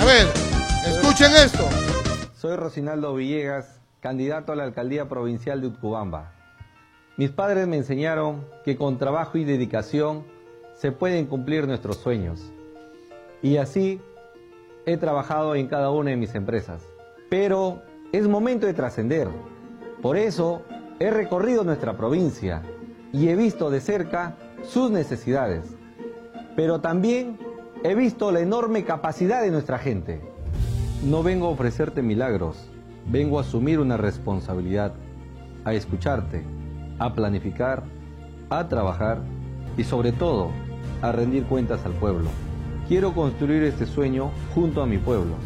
A ver, escuchen esto. Soy Rocinaldo Villegas, candidato a la alcaldía provincial de Utcubamba. Mis padres me enseñaron que con trabajo y dedicación se pueden cumplir nuestros sueños. Y así he trabajado en cada una de mis empresas. Pero es momento de trascender. Por eso he recorrido nuestra provincia y he visto de cerca sus necesidades. Pero también he visto la enorme capacidad de nuestra gente. No vengo a ofrecerte milagros, vengo a asumir una responsabilidad, a escucharte, a planificar, a trabajar y sobre todo a rendir cuentas al pueblo. Quiero construir este sueño junto a mi pueblo.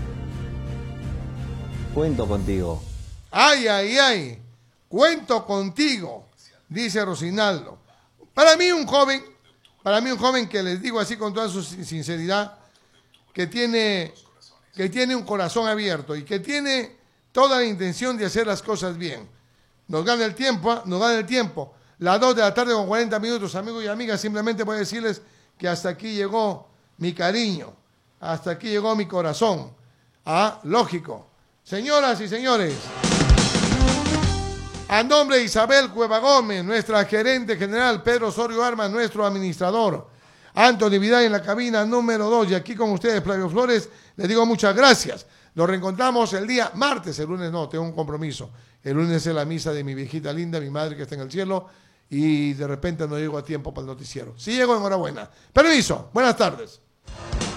Cuento contigo. Ay, ay, ay. Cuento contigo, dice Rocinaldo. Para mí un joven que les digo así con toda su sinceridad, que tiene un corazón abierto y que tiene toda la intención de hacer las cosas bien. Nos gana el tiempo, nos gana el tiempo. Las 2 de la tarde con 40 minutos, amigos y amigas, simplemente voy a decirles que hasta aquí llegó mi cariño, hasta aquí llegó mi corazón. Ah, lógico. Señoras y señores, a nombre de Isabel Cueva Gómez, nuestra gerente general, Pedro Osorio Armas, nuestro administrador, Anthony Vidal en la cabina número 2, y aquí con ustedes, Flavio Flores, les digo muchas gracias. Nos reencontramos el día martes, el lunes no, tengo un compromiso. El lunes es la misa de mi viejita linda, mi madre que está en el cielo, y de repente no llego a tiempo para el noticiero. Si llego, enhorabuena. Permiso, buenas tardes.